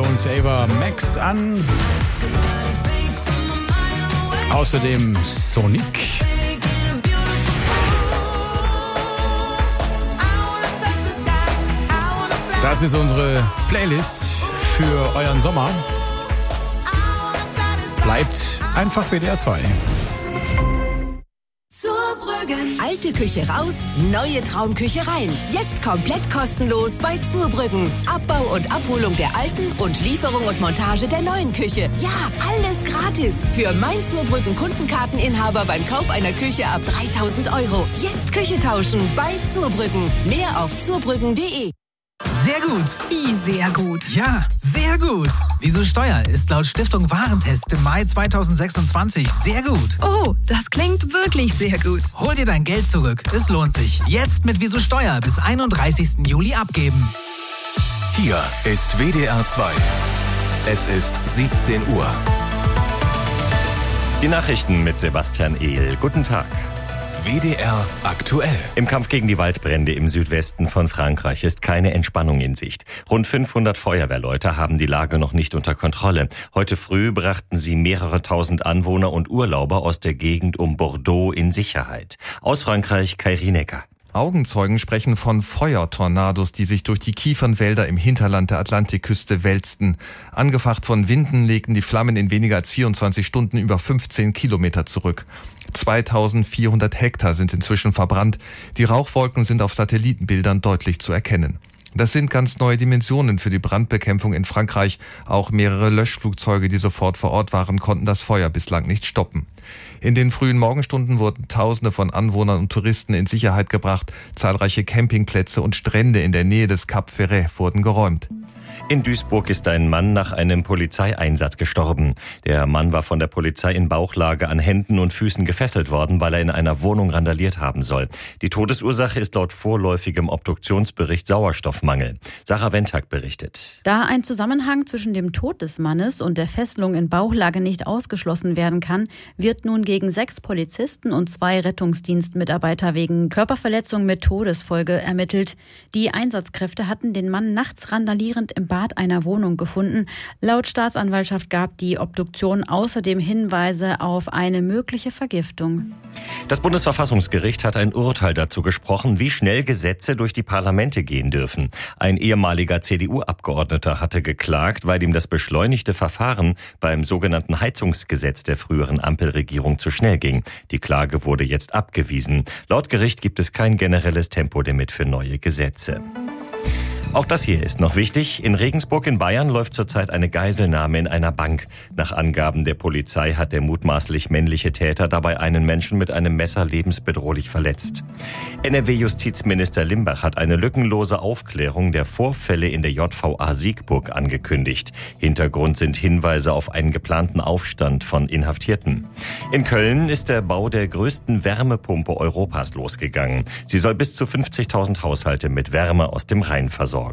uns Ava Max an. Außerdem Sonic. Das ist unsere Playlist für euren Sommer. Bleibt einfach WDR 2. Zurbrüggen. Alte Küche raus, neue Traumküche rein. Jetzt komplett kostenlos bei Zurbrüggen. Abbau und Abholung der alten und Lieferung und Montage der neuen Küche. Ja, alles gratis. Für mein Zurbrüggen Kundenkarteninhaber beim Kauf einer Küche ab 3.000 €. Jetzt Küche tauschen bei Zurbrüggen. Mehr auf zurbrüggen.de. Sehr gut. Wie sehr gut? Ja, sehr gut. Wieso Steuer ist laut Stiftung Warentest im Mai 2026 sehr gut. Oh, das klingt wirklich sehr gut. Hol dir dein Geld zurück. Es lohnt sich. Jetzt mit Wieso Steuer bis 31. Juli abgeben. Hier ist WDR 2. Es ist 17 Uhr. Die Nachrichten mit Sebastian Ehl. Guten Tag. WDR aktuell. Im Kampf gegen die Waldbrände im Südwesten von Frankreich ist keine Entspannung in Sicht. Rund 500 Feuerwehrleute haben die Lage noch nicht unter Kontrolle. Heute früh brachten sie mehrere tausend Anwohner und Urlauber aus der Gegend um Bordeaux in Sicherheit. Aus Frankreich, Kai Rienecker. Augenzeugen sprechen von Feuertornados, die sich durch die Kiefernwälder im Hinterland der Atlantikküste wälzten. Angefacht von Winden legten die Flammen in weniger als 24 Stunden über 15 Kilometer zurück. 2400 Hektar sind inzwischen verbrannt. Die Rauchwolken sind auf Satellitenbildern deutlich zu erkennen. Das sind ganz neue Dimensionen für die Brandbekämpfung in Frankreich. Auch mehrere Löschflugzeuge, die sofort vor Ort waren, konnten das Feuer bislang nicht stoppen. In den frühen Morgenstunden wurden Tausende von Anwohnern und Touristen in Sicherheit gebracht. Zahlreiche Campingplätze und Strände in der Nähe des Cap Ferret wurden geräumt. In Duisburg ist ein Mann nach einem Polizeieinsatz gestorben. Der Mann war von der Polizei in Bauchlage an Händen und Füßen gefesselt worden, weil er in einer Wohnung randaliert haben soll. Die Todesursache ist laut vorläufigem Obduktionsbericht Sauerstoffmangel. Sarah Wendtag berichtet. Da ein Zusammenhang zwischen dem Tod des Mannes und der Fesselung in Bauchlage nicht ausgeschlossen werden kann, wird nun gegen 6 Polizisten und 2 Rettungsdienstmitarbeiter wegen Körperverletzung mit Todesfolge ermittelt. Die Einsatzkräfte hatten den Mann nachts randalierend im Bad einer Wohnung gefunden. Laut Staatsanwaltschaft gab die Obduktion außerdem Hinweise auf eine mögliche Vergiftung. Das Bundesverfassungsgericht hat ein Urteil dazu gesprochen, wie schnell Gesetze durch die Parlamente gehen dürfen. Ein ehemaliger CDU-Abgeordneter hatte geklagt, weil ihm das beschleunigte Verfahren beim sogenannten Heizungsgesetz der früheren Ampelregierung zu schnell ging. Die Klage wurde jetzt abgewiesen. Laut Gericht gibt es kein generelles Tempolimit für neue Gesetze. Auch das hier ist noch wichtig. In Regensburg in Bayern läuft zurzeit eine Geiselnahme in einer Bank. Nach Angaben der Polizei hat der mutmaßlich männliche Täter dabei einen Menschen mit einem Messer lebensbedrohlich verletzt. NRW-Justizminister Limbach hat eine lückenlose Aufklärung der Vorfälle in der JVA Siegburg angekündigt. Hintergrund sind Hinweise auf einen geplanten Aufstand von Inhaftierten. In Köln ist der Bau der größten Wärmepumpe Europas losgegangen. Sie soll bis zu 50.000 Haushalte mit Wärme aus dem Rhein versorgen.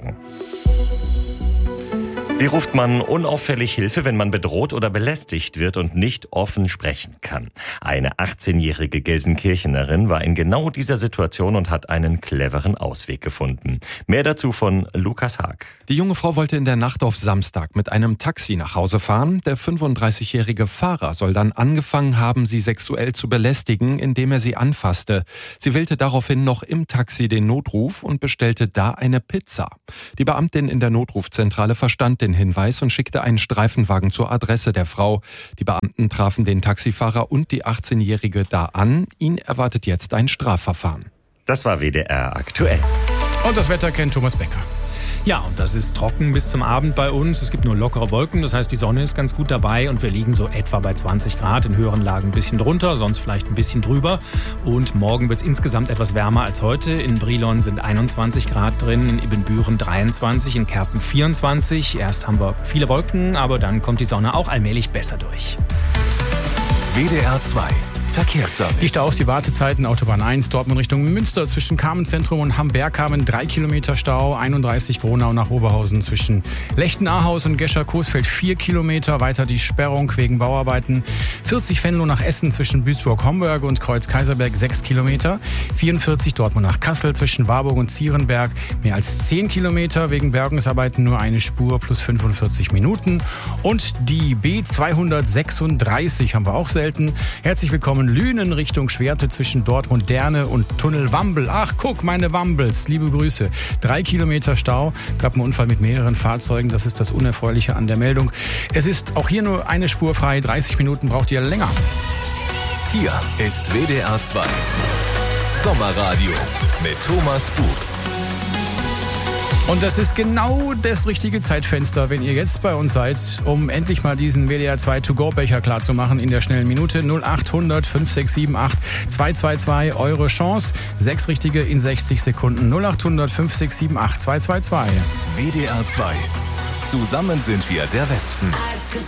Wie ruft man unauffällig Hilfe, wenn man bedroht oder belästigt wird und nicht offen sprechen kann? Eine 18-jährige Gelsenkirchenerin war in genau dieser Situation und hat einen cleveren Ausweg gefunden. Mehr dazu von Lukas Haag. Die junge Frau wollte in der Nacht auf Samstag mit einem Taxi nach Hause fahren. Der 35-jährige Fahrer soll dann angefangen haben, sie sexuell zu belästigen, indem er sie anfasste. Sie wählte daraufhin noch im Taxi den Notruf und bestellte da eine Pizza. Die Beamtin in der Notrufzentrale verstand den Hinweis und schickte einen Streifenwagen zur Adresse der Frau. Die Beamten trafen den Taxifahrer und die 18-Jährige da an. Ihn erwartet jetzt ein Strafverfahren. Das war WDR aktuell. Und das Wetter kennt Thomas Becker. Ja, und das ist trocken bis zum Abend bei uns. Es gibt nur lockere Wolken, das heißt, die Sonne ist ganz gut dabei und wir liegen so etwa bei 20 Grad, in höheren Lagen ein bisschen drunter, sonst vielleicht ein bisschen drüber. Und morgen wird es insgesamt etwas wärmer als heute. In Brilon sind 21 Grad drin, in Ibbenbüren 23, in Kerpen 24. Erst haben wir viele Wolken, aber dann kommt die Sonne auch allmählich besser durch. WDR 2. Verkehrsservice. Die Staus, die Wartezeiten, Autobahn 1, Dortmund Richtung Münster zwischen Kamenszentrum und Hamm-Bergkamen, 3 Kilometer Stau, 31 Gronau nach Oberhausen zwischen Lechten-Ahaus und Gescher-Coesfeld 4 Kilometer, weiter die Sperrung wegen Bauarbeiten, 40 Venlo nach Essen zwischen Duisburg-Homburg und Kreuz-Kaiserberg 6 Kilometer, 44 Dortmund nach Kassel zwischen Warburg und Zierenberg, mehr als 10 Kilometer wegen Bergungsarbeiten, nur eine Spur plus 45 Minuten und die B236 haben wir auch selten. Herzlich willkommen Lünen Richtung Schwerte zwischen Dortmund-Derne und Tunnel Wambel. Ach, guck, meine Wambels, liebe Grüße. 3 Kilometer Stau, gab einen Unfall mit mehreren Fahrzeugen, das ist das Unerfreuliche an der Meldung. Es ist auch hier nur eine Spur frei, 30 Minuten braucht ihr länger. Hier ist WDR 2 Sommerradio mit Thomas Buch. Und das ist genau das richtige Zeitfenster, wenn ihr jetzt bei uns seid, um endlich mal diesen WDR 2 To-Go-Becher klar zu machen in der schnellen Minute. 0800 5678 222, eure Chance. 6 richtige in 60 Sekunden. 0800 5678 222. WDR 2. Zusammen sind wir der Westen.